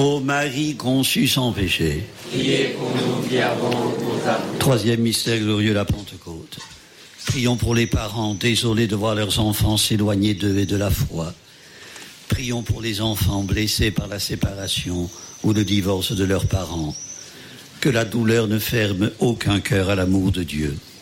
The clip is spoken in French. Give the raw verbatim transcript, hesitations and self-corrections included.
Ô Marie conçue sans péché, priez pour nous qui avons nos âmes. Troisième mystère glorieux, la Pentecôte. Prions pour les parents désolés de voir leurs enfants s'éloigner d'eux et de la foi. Prions pour les enfants blessés par la séparation ou le divorce de leurs parents. Que la douleur ne ferme aucun cœur à l'amour de Dieu.